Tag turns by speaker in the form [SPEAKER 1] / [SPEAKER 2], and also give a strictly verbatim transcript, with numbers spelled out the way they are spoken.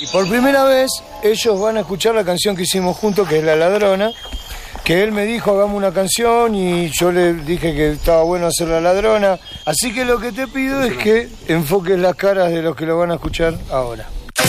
[SPEAKER 1] Y por primera vez ellos van a escuchar la canción que hicimos juntos, que es La Ladrona, que él me dijo hagamos una canción y yo le dije que estaba bueno hacer La Ladrona. Así que lo que te pido es que enfoques las caras de los que lo van a escuchar ahora.